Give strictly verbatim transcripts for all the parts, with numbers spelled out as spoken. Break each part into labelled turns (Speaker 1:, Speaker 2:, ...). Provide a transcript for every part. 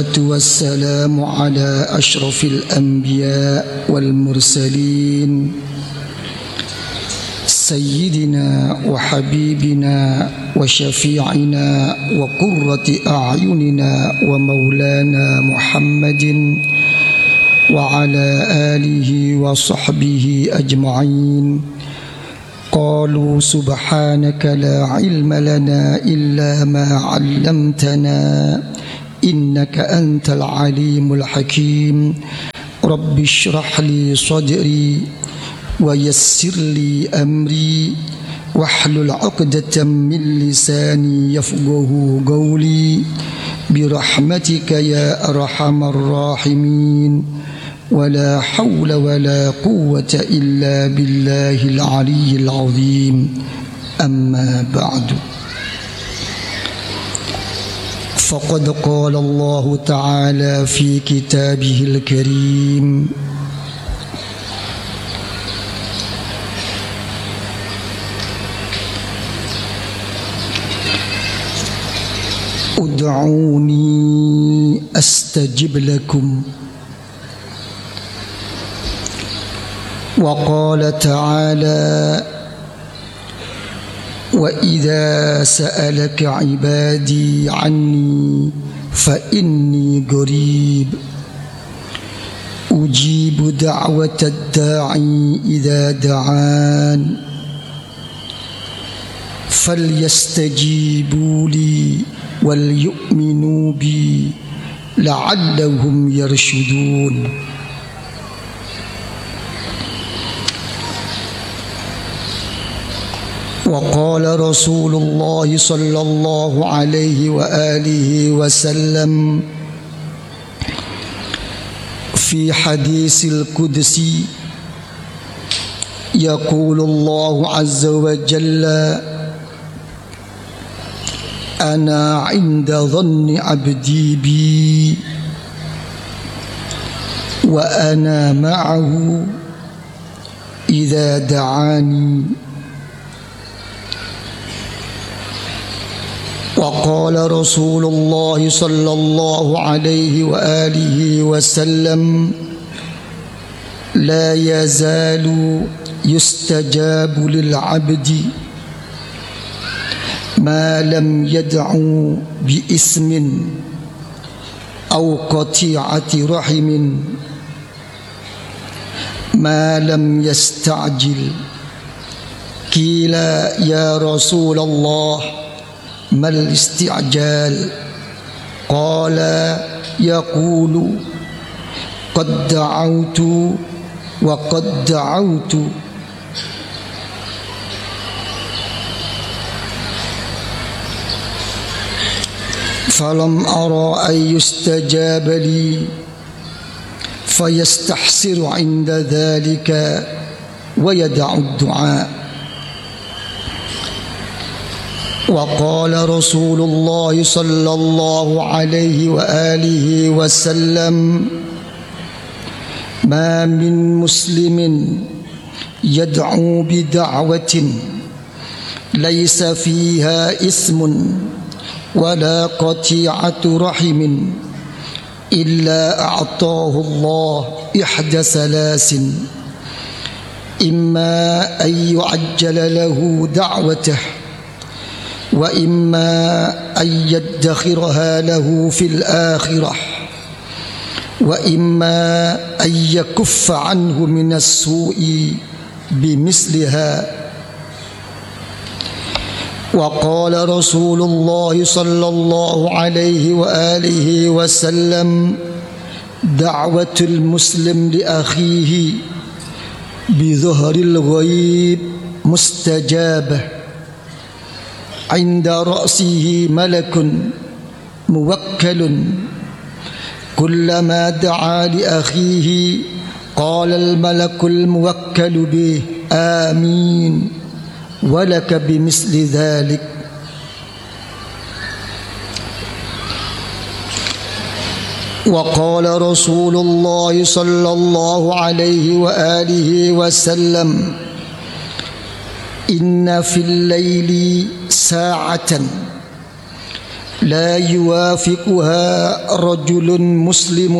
Speaker 1: والسلام على أشرف الأنبياء والمرسلين سيدنا وحبيبنا وشفيعنا وقرة أعيننا ومولانا محمد وعلى آله وصحبه أجمعين. قالوا سبحانك لا علم لنا إلا ما علمتنا إنك أنت العليم الحكيم. رب اشرح لي صدري ويسر لي أمري واحلل عقدة من لساني يفقه قولي برحمتك يا أرحم الراحمين. ولا حول ولا قوة إلا بالله العلي العظيم. أما بعد، فقد قال الله تعالى في كتابه الكريم: ادعوني أستجب لكم. وقال تعالى: وإذا سألك عبادي عني فإني قريب أجيب دعوة الداعي إذا دعان فليستجيبوا لي وليؤمنوا بي لعلهم يرشدون. وقال رسول الله صلى الله عليه وآله وسلم في حديث القدسي: يقول الله عز وجل: أنا عند ظن عبدي بي وأنا معه إذا دعاني. وقال رسول الله صلى الله عليه وآله وسلم: لا يزال يستجاب للعبد ما لم يدعو بإثم أو قطيعة رحم ما لم يستعجل. قيل: يا رسول الله ما الاستعجال؟ قال: يقول قد دعوت وقد دعوت فلم أرى أن يستجاب لي فيستحسر عند ذلك ويدع الدعاء. وقال رسول الله صلى الله عليه وآله وسلم: ما من مسلم يدعو بدعوة ليس فيها إثم ولا قطيعة رحم إلا أعطاه الله إحدى ثلاث: إما أن يعجل له دعوته، وإما أن يدخرها له في الآخرة، وإما أن يكف عنه من السوء بمثلها. وقال رسول الله صلى الله عليه وآله وسلم: دعوة المسلم لأخيه بظهر الغيب مستجابة، عند رأسه ملك موكل كلما دعا لأخيه قال الملك الموكل به: آمين ولك بمثل ذلك. وقال رسول الله صلى الله عليه وآله وسلم: إن في الليل ساعة لا يوافقها رجل مسلم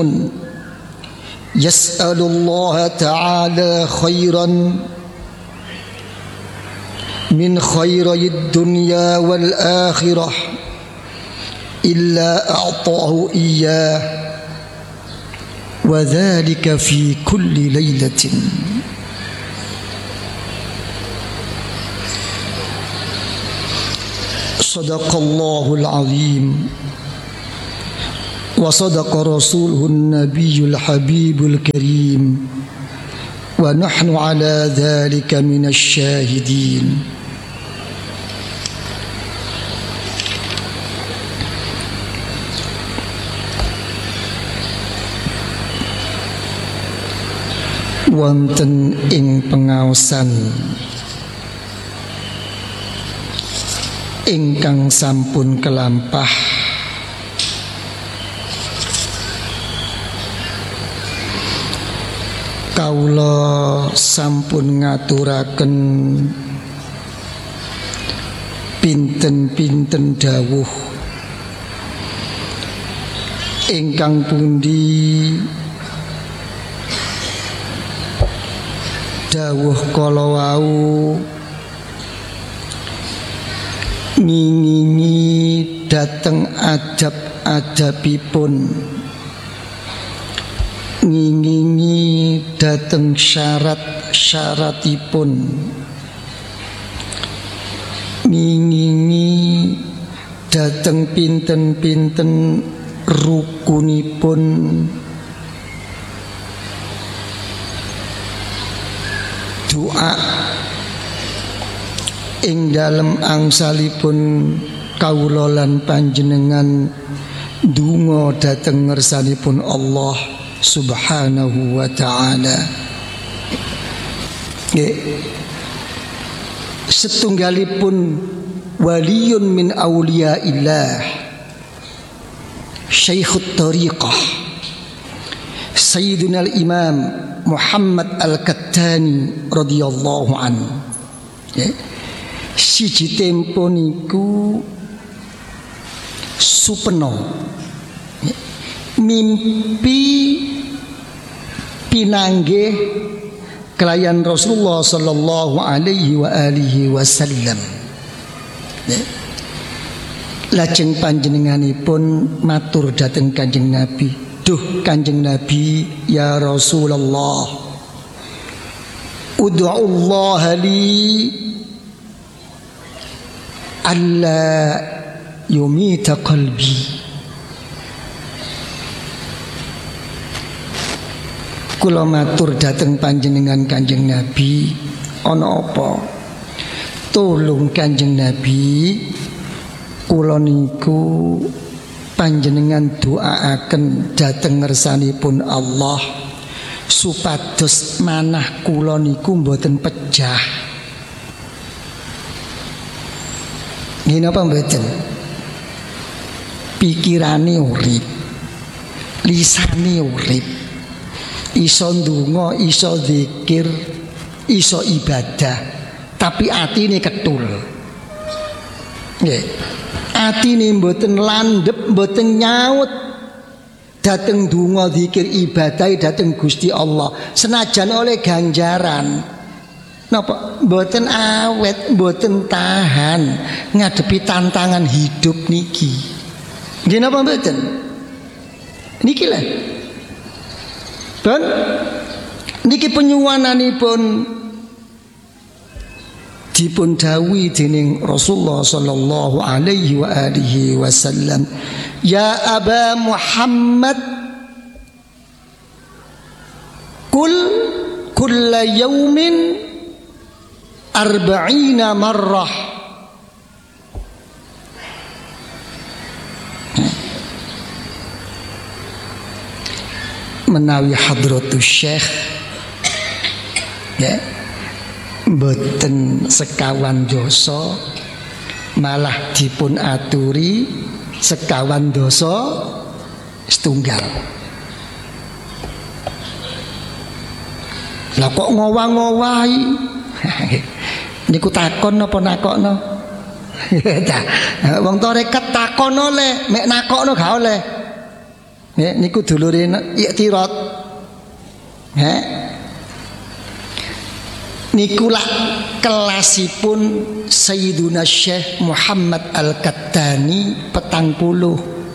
Speaker 1: يسأل الله تعالى خيرا من خيري الدنيا والآخرة إلا أعطاه إياه وذلك في كل ليلة. صدق الله العظيم وصدق رسوله النبي الحبيب الكريم ونحن على ذلك من الشاهدين. Wonten ing pengaosan ingkang sampun kelampah kaula sampun ngaturaken pinten-pinten dawuh ingkang pundi dawuh kala wau ngingingi dateng adab-adabipun, ngingingi dateng syarat-syaratipun, ngingingi dateng pinten-pinten rukunipun doa ing dalem angsalipun kawula lan panjenengan ndonga dhateng ngersanipun Allah Subhanahu wa taala. Nggih, setunggalipun waliyun min auliyaillah Syekhut Tariqah Sayyidina al-Imam Muhammad Al-Kattani radhiyallahu anhu. Ya. Siji tempo niku supeno ya. Mimpi pinanggih kelayan Rasulullah sallallahu alaihi wa alihi wasallam. Ya. Lajeng panjenenganipun matur dhateng Kanjeng Nabi, "Duh Kanjeng Nabi, ya Rasulullah, ud'ullaha li alla yumita qalbi." Kula matur dhateng panjenengan Kanjeng Nabi, ana apa? Tolong Kanjeng Nabi, kula niku panjenengan doaaken dhateng ngersanipun Allah supados manah kula niku mboten pejah. Nggih napa mboten? Pikirane urip, lisane urip, iso ndonga, iso zikir, iso ibadah, tapi atine ketul. Nggih. Atine mboten landhep, mboten nyaut dhateng donga zikir ibadah dhateng Gusti Allah, senajan oleh ganjaran napa mboten awet, mboten tahan ngadepi tantangan hidup niki. Nggih napa mboten? Niki lho. Dan niki penyuwananipun dipun dawuhi dening Rasulullah sallallahu alaihi wa alihi wasallam, "Ya Aba Muhammad, kul kulla yaumin arba'ina marrah." Menawi hadratus syekh ya mboten sekawan dosa, malah dipun aturi sekawan dosa setunggal. Lah kok ngowah-ngowahi? Niku takon napa nakokno? Wong tarekat takon oleh, mek nakokno gak oleh. Ya niku dulure iktirat. Ha. Niku lak kelasipun Sayyiduna Syekh Muhammad Al-Kattani petang puluh.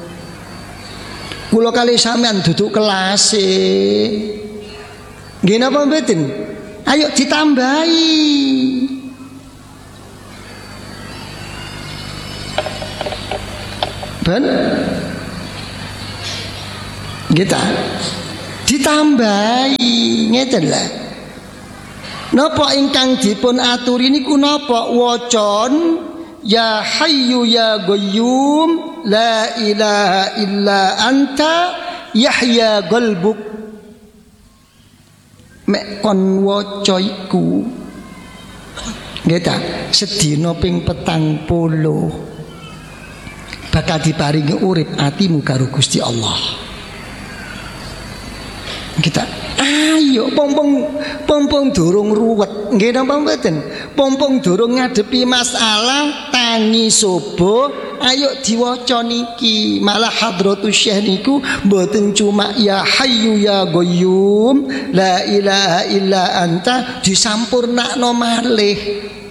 Speaker 1: Kula kali sampean duduk kelas e. Nggih napa mboten? Ayo ditambahi. Ben kita ditambahi ngeten lah. Napa ingkang dipun aturi niku napa wacon ya hayyu ya qayyum la ilaha illa anta yahya qalbuk. Mek kon waca iku nggih ta sedina ping petang puluh bakal diparingi urip atimu karo Gusti Allah. Kita ayo pompong pompong durung ruwet nggih napa mboten pompong durung ngadepi masalah tangi subuh ayo diwaca niki malah hadratus syekh niku mboten cuma ya hayyu ya qayyum la ilaha illa anta disampurnakno malih.